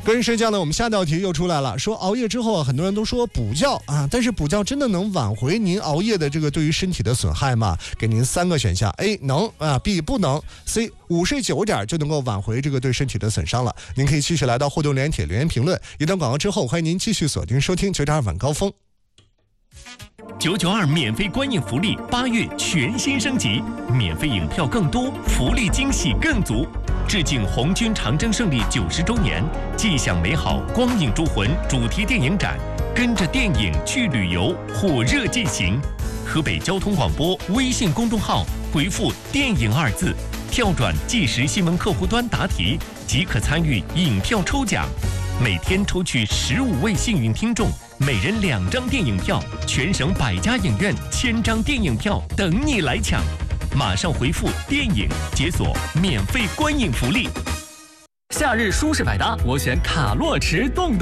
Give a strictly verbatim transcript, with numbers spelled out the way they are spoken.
个人睡觉呢，我们下道题又出来了，说熬夜之后啊，很多人都说补觉啊，但是补觉真的能挽回您熬夜的这个对于身体的损害吗？给您三个选项 ：A 能啊 ，B 不能 ，C 午睡久点就能够挽回这个对身体的损伤了。您可以继续来到互动连帖留言评论。一段广告之后，欢迎您继续锁定收听九点二晚高峰。 九九二免费观影福利，八月全新升级，免费影票更多，福利惊喜更足。致敬红军长征胜利九十周年，既享美好光影铸魂主题电影展，跟着电影去旅游，火热进行。河北交通广播微信公众号回复“电影”二字，跳转即时新闻客户端答题，即可参与影票抽奖。每天抽取十五位幸运听众，每人两张电影票，全省百家影院千张电影票等你来抢。马上回复“电影”解锁免费观影福利。 夏日舒适百搭，我选卡洛驰动动。